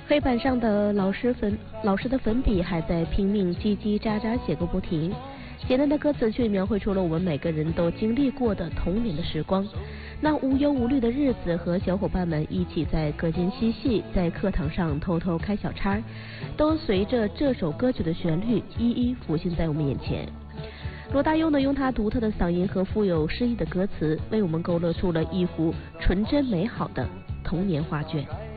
黑板上的老师的粉笔还在拼命叽叽喳喳写个不停，简单的歌词却描绘出了我们每个人都经历过的童年的时光，那无忧无虑的日子，和小伙伴们一起在课间嬉戏，在课堂上偷偷开小差，都随着这首歌曲的旋律一一浮现在我们眼前。罗大佑呢，用他独特的嗓音和富有诗意的歌词，为我们勾勒出了一幅纯真美好的童年画卷。